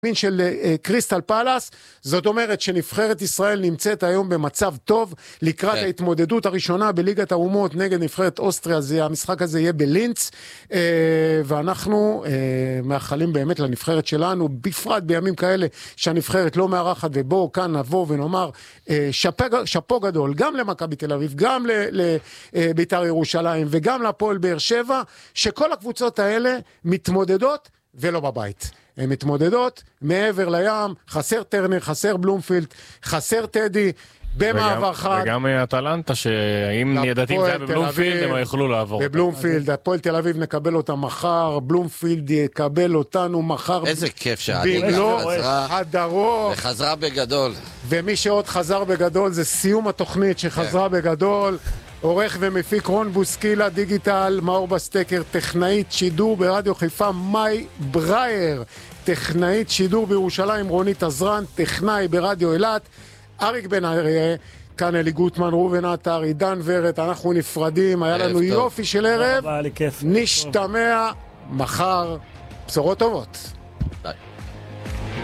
של קריסטל פלאס, זאת אומרת שנבחרת ישראל נמצאת היום במצב טוב לקראת ההתמודדות הראשונה בליגת האומות נגד נבחרת אוסטריה. המשחק הזה יהיה בלינץ, ואנחנו מאחלים באמת לנבחרת שלנו, בפרט בימים כאלה שהנבחרת לא מארחת, ובואו כאן נבוא ונאמר שפו גדול גם למכבי תל אביב, גם לבית"ר ירושלים וגם להפועל באר שבע, שכל הקבוצות האלה מתמודדות ולא בבית. הן מתמודדות מעבר לים, חסר טרנר, חסר בלומפילד, חסר טדי, במעבר חד. וגם אטלנטה, שאם ידעתי זה בבלומפילד, הם יוכלו לעבור. בבלומפילד, הפועל תל אביב נקבל אותה מחר, בלומפילד יקבל אותנו מחר. איזה כיף שהליגה חזרה בגדול. ומי שעוד חזר בגדול זה סיום התוכנית שחזרה בגדול. עורך ומפיק רון בוסקילה, דיגיטל מאור בסטקר, טכנאית שידור ברדיו חיפה מאי ברייר, טכנאית שידור בירושלים רונית עזרן, טכנאי ברדיו אילת אריק בן אריה, כאן אלי גוטמן, רובן עטר, עידן ורד. אנחנו נפרדים, היה לנו יופי של ערב, נשתמע מחר, בשורות טובות.